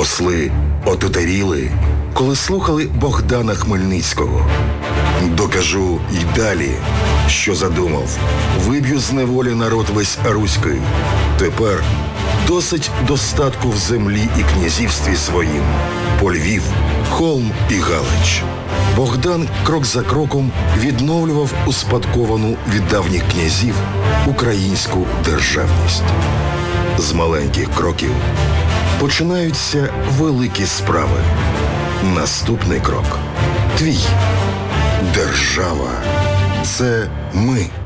Посли отутеріли, коли слухали Богдана Хмельницького. Докажу й далі, що задумав. Виб'ю з неволі народ весь руський. Тепер досить достатку в землі і князівстві своїм. По Львів, Холм і Галич. Богдан крок за кроком відновлював успадковану від давніх князів українську державність. З маленьких кроків починаються великі справи. Наступний крок – твій. Держава – це ми.